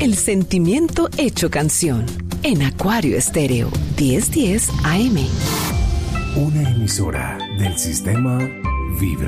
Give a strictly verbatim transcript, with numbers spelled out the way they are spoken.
el sentimiento hecho canción. En Acuario Estéreo, diez diez A M. Una emisora del sistema Vibra.